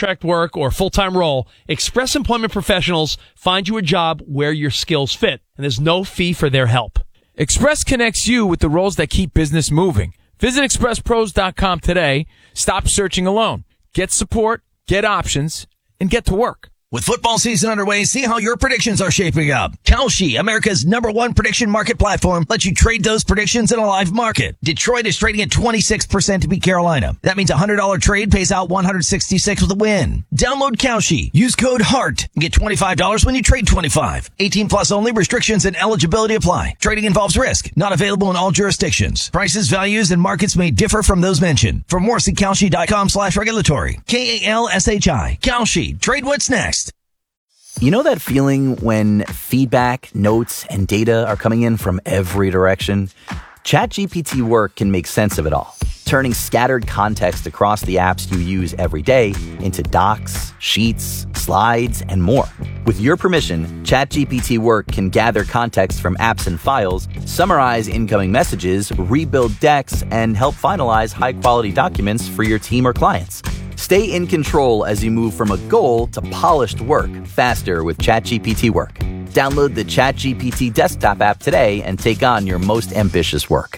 contract work or full-time role, Express Employment Professionals find you a job where your skills fit, and there's no fee for their help. Express connects you with the roles that keep business moving. Visit expresspros.com today. Stop searching alone. Get support, get options, and get to work. With football season underway, see how your predictions are shaping up. Kalshi, America's #1 prediction market platform, lets you trade those predictions in a live market. Detroit is trading at 26% to beat Carolina. That means a $100 trade pays out $166 with a win. Download Kalshi. Use code HEART and get $25 when you trade 25. 18 plus only. Restrictions and eligibility apply. Trading involves risk. Not available in all jurisdictions. Prices, values, and markets may differ from those mentioned. For more, see Kalshi.com/regulatory. KALSHI. Kalshi. Trade what's next. You know that feeling when feedback, notes, and data are coming in from every direction? ChatGPT Work can make sense of it all, turning scattered context across the apps you use every day into docs, sheets, slides, and more. With your permission, ChatGPT Work can gather context from apps and files, summarize incoming messages, rebuild decks, and help finalize high-quality documents for your team or clients. Stay in control as you move from a goal to polished work faster with ChatGPT Work. Download the ChatGPT desktop app today and take on your most ambitious work.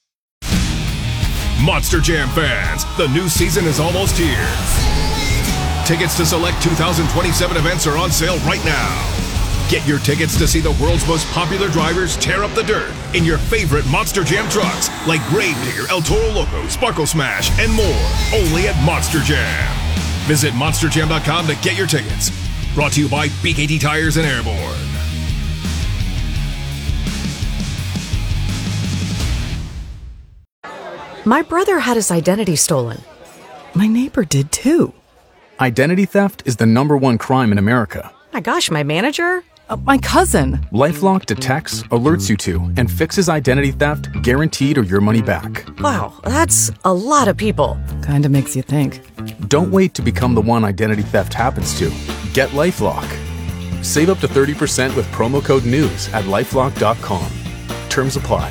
Monster Jam fans, the new season is almost here. Tickets to select 2027 events are on sale right now. Get your tickets to see the world's most popular drivers tear up the dirt in your favorite Monster Jam trucks like Gravedigger, El Toro Loco, Sparkle Smash, and more. Only at Monster Jam. Visit monsterjam.com to get your tickets. Brought to you by BKT Tires and Airborne. My brother had his identity stolen. My neighbor did too. Identity theft is the #1 crime in America. My gosh, my manager? My cousin. LifeLock detects, alerts you to, and fixes identity theft guaranteed or your money back. Wow, that's a lot of people. Kinda makes you think. Don't wait to become the one identity theft happens to. Get LifeLock. Save up to 30% with promo code NEWS at LifeLock.com. Terms apply.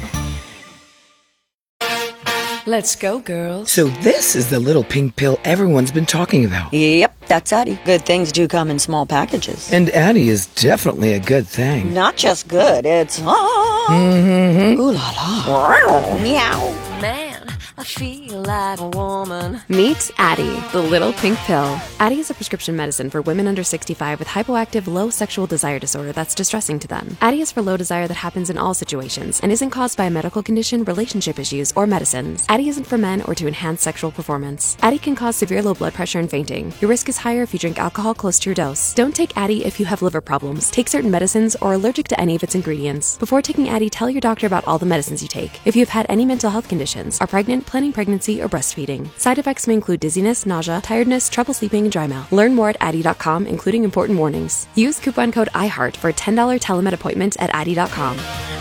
Let's go, girls. So this is the little pink pill everyone's been talking about. Yep, that's Addie. Good things do come in small packages. And Addie is definitely a good thing. Not just good, it's ooh la la. Meow. Man, I feel like a woman. Meet Addie, the little pink pill. Addie is a prescription medicine for women under 65 with hypoactive low sexual desire disorder that's distressing to them. Addie is for low desire that happens in all situations and isn't caused by a medical condition, relationship issues, or medicines. Addie isn't for men or to enhance sexual performance. Addie can cause severe low blood pressure and fainting. Your risk is higher if you drink alcohol close to your dose. Don't take Addie if you have liver problems, take certain medicines, or are allergic to any of its ingredients. Before taking Addie, tell your doctor about all the medicines you take. If you have had any mental health conditions, are pregnant, planning pregnancy, or breastfeeding. Side effects may include dizziness, nausea, tiredness, trouble sleeping, and dry mouth. Learn more at Addie.com, including important warnings. Use coupon code IHEART for a $10 telemed appointment at Addie.com.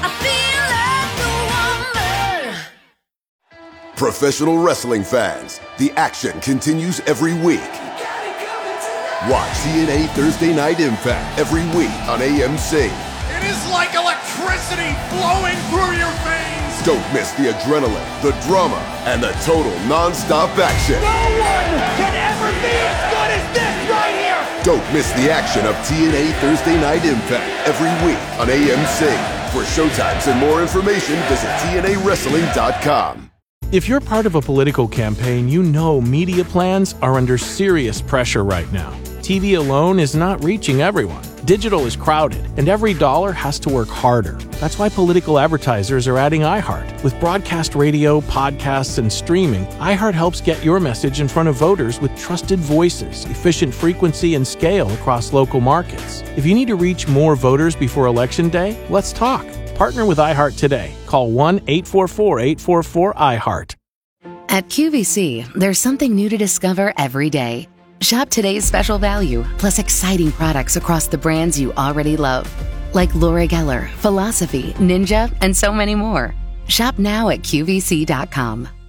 Professional wrestling fans, the action continues every week. Watch TNA Thursday Night Impact every week on AMC. It is like electricity flowing through your veins. Don't miss the adrenaline, the drama, and the total non-stop action. No one can ever be as good as this right here. Don't miss the action of TNA Thursday Night Impact every week on AMC. For showtimes and more information, visit TNAWrestling.com. If you're part of a political campaign, you know media plans are under serious pressure right now. TV alone is not reaching everyone. Digital is crowded, and every dollar has to work harder. That's why political advertisers are adding iHeart. With broadcast radio, podcasts, and streaming, iHeart helps get your message in front of voters with trusted voices, efficient frequency, and scale across local markets. If you need to reach more voters before Election Day, let's talk. Partner with iHeart today. Call 1-844-844-iHeart. At QVC, there's something new to discover every day. Shop today's special value, plus exciting products across the brands you already love. Like Laura Geller, Philosophy, Ninja, and so many more. Shop now at QVC.com.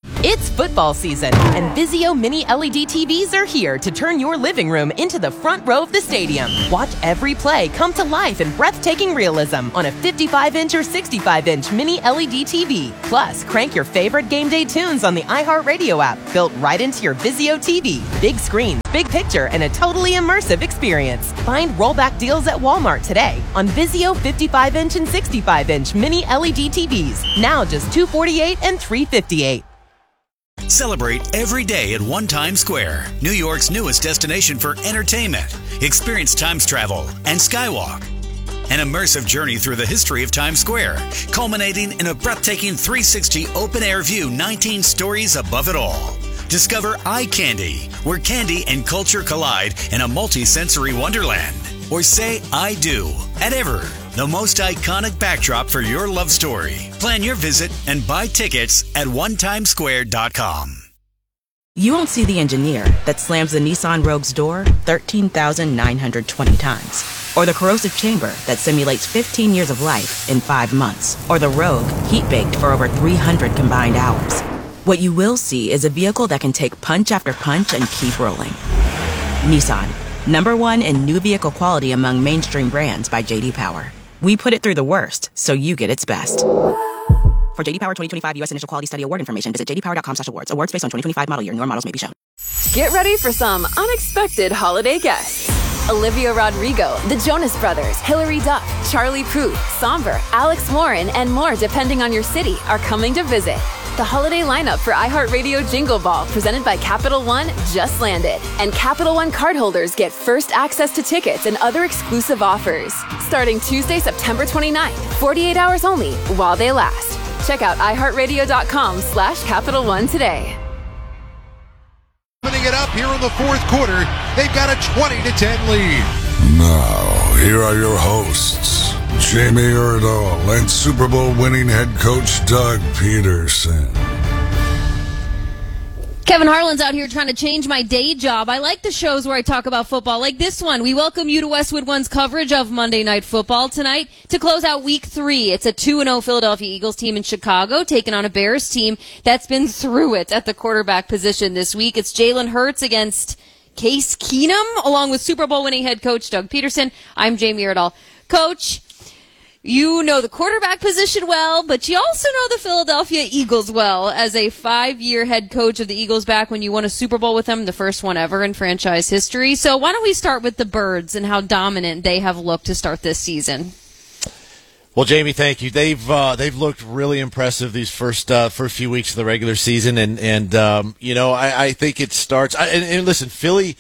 It's football season, and Vizio Mini LED TVs are here to turn your living room into the front row of the stadium. Watch every play come to life in breathtaking realism on a 55-inch or 65-inch Mini LED TV. Plus, crank your favorite game day tunes on the iHeartRadio app, built right into your Vizio TV. Big screen, big picture, and a totally immersive experience. Find rollback deals at Walmart today on Vizio 55-inch and 65-inch Mini LED TVs. Now just $248 and $358. Celebrate every day at One Times Square, New York's newest destination for entertainment. Experience Times travel and Skywalk, an immersive journey through the history of Times Square, culminating in a breathtaking 360 open-air view 19 stories above it all. Discover Eye Candy, where candy and culture collide in a multi-sensory wonderland. Or say I do at Ever, the most iconic backdrop for your love story. Plan your visit and buy tickets at onetimesquare.com. You won't see the engineer that slams the Nissan Rogue's door 13,920 times. Or the corrosive chamber that simulates 15 years of life in 5 months. Or the Rogue heat-baked for over 300 combined hours. What you will see is a vehicle that can take punch after punch and keep rolling. Nissan, #1 in new vehicle quality among mainstream brands by J.D. Power. We put it through the worst, so you get its best. For J.D. Power 2025 U.S. Initial Quality Study Award information, visit jdpower.com/awards. Awards based on 2025 model year. Newer models may be shown. Get ready for some unexpected holiday guests. Olivia Rodrigo, the Jonas Brothers, Hilary Duff, Charlie Puth, Somber, Alex Warren, and more depending on your city are coming to visit. The holiday lineup for iHeartRadio Jingle Ball, presented by Capital One, just landed. And Capital One cardholders get first access to tickets and other exclusive offers. Starting Tuesday, September 29th, 48 hours only, while they last. Check out iHeartRadio.com/Capital One today. Opening it up here in the fourth quarter, they've got a 20-10 lead. Now, here are your hosts, Jamie Erdahl and Super Bowl winning head coach Doug Peterson. Kevin Harlan's out here trying to change my day job. I like the shows where I talk about football, like this one. We welcome you to Westwood One's coverage of Monday Night Football tonight to close out Week 3. It's a 2-0 Philadelphia Eagles team in Chicago taking on a Bears team that's been through it at the quarterback position this week. It's Jalen Hurts against Case Keenum, along with Super Bowl winning head coach Doug Peterson. I'm Jamie Erdahl. Coach, you know the quarterback position well, but you also know the Philadelphia Eagles well as a 5-year head coach of the Eagles back when you won a Super Bowl with them, the first one ever in franchise history. So why don't we start with the Birds and how dominant they have looked to start this season? Well, Jamie, thank you. They've looked really impressive these first few weeks of the regular season, and I think it starts. And listen, Phillies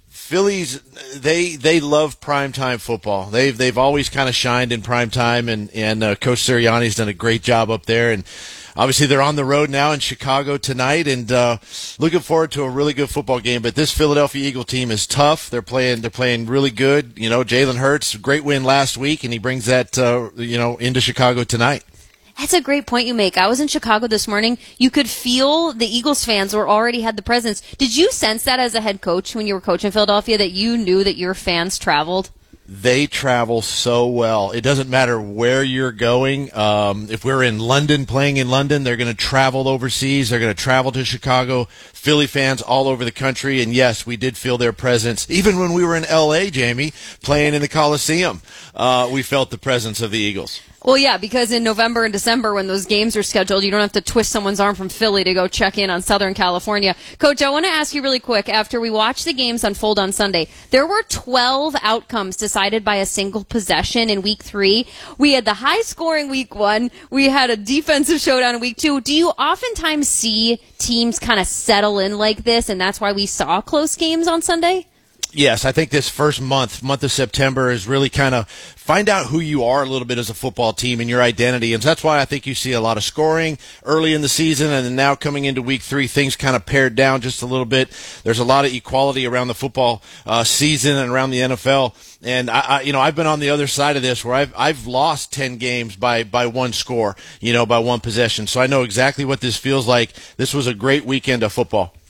they love primetime football. They've always kind of shined in primetime, and Coach Sirianni's done a great job up there. And obviously, they're on the road now in Chicago tonight, and looking forward to a really good football game. But this Philadelphia Eagle team is tough. They're playing really good. You know, Jalen Hurts, great win last week, and he brings that into Chicago tonight. That's a great point you make. I was in Chicago this morning. You could feel the Eagles fans were already had the presence. Did you sense that as a head coach when you were coaching Philadelphia, that you knew that your fans traveled? They travel so well. It doesn't matter where you're going. If we're in London, playing in London, they're going to travel overseas. They're going to travel to Chicago. Philly fans all over the country. And yes, we did feel their presence. Even when we were in L.A., Jamie, playing in the Coliseum, we felt the presence of the Eagles. Well, yeah, because in November and December when those games are scheduled, you don't have to twist someone's arm from Philly to go check in on Southern California. Coach, I want to ask you really quick, after we watched the games unfold on Sunday, there were 12 outcomes decided by a single possession in Week 3. We had the high-scoring Week 1. We had a defensive showdown in Week 2. Do you oftentimes see teams kind of settle in like this, and that's why we saw close games on Sunday? Yes, I think this first month of September, is really kind of find out who you are a little bit as a football team and your identity. And that's why I think you see a lot of scoring early in the season, and then now coming into Week 3, things kind of pared down just a little bit. There's a lot of equality around the football season and around the NFL. And I've been on the other side of this where I've lost 10 games by one score, by one possession. So I know exactly what this feels like. This was a great weekend of football.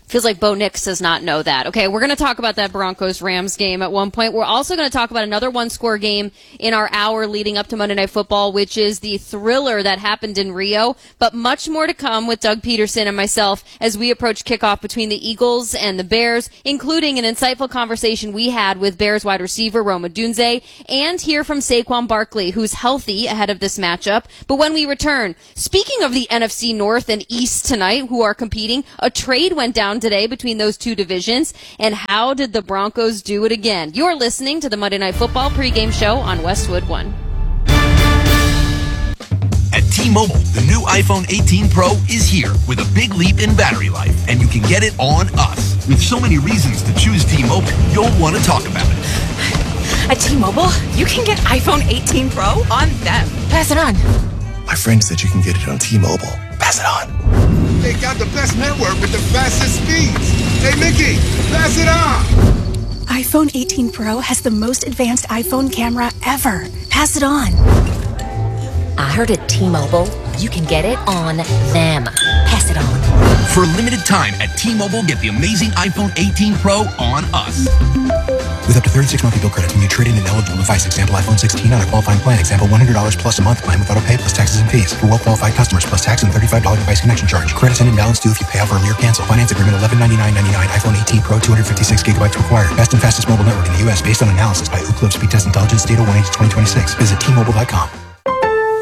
Feels like Bo Nix does not know that. Okay, we're going to talk about that Broncos-Rams game at one point. We're also going to talk about another one-score game in our hour leading up to Monday Night Football, which is the thriller that happened in Rio. But much more to come with Doug Peterson and myself as we approach kickoff between the Eagles and the Bears, including an insightful conversation we had with Bears wide receiver Rome Odunze, and hear from Saquon Barkley, who's healthy ahead of this matchup. But when we return, speaking of the NFC North and East tonight, who are competing, a trade went down today between those two divisions, and how did the Broncos do it again? You're listening to the Monday Night Football pregame show on Westwood One. At T-Mobile, the new iPhone 18 Pro is here with a big leap in battery life, and you can get it on us. With so many reasons to choose T-Mobile, you'll want to talk about it. At T-Mobile, you can get iPhone 18 Pro on them. Pass it on. My friend said you can get it on T-Mobile. Pass it on. They got the best network with the fastest speeds. Hey, Mickey, pass it on. iPhone 18 Pro has the most advanced iPhone camera ever. Pass it on. I heard at T-Mobile, you can get it on them. Pass it on. For a limited time at T-Mobile, get the amazing iPhone 18 Pro on us. With up to 36 monthly bill credits when you trade in an eligible device. Example, iPhone 16 on a qualifying plan. Example, $100 plus a month plan with auto pay plus taxes and fees. For well-qualified customers plus tax and $35 device connection charge. Credits end and balance due if you pay off early or cancel. Finance agreement $1199.99. iPhone 18 Pro 256 gigabytes required. Best and fastest mobile network in the U.S. based on analysis by Ookla Speed Test Intelligence Data 1H 2026. Visit T-Mobile.com.